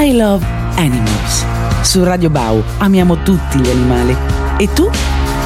I Love Animals. Su Radio Bau amiamo tutti gli animali. E tu?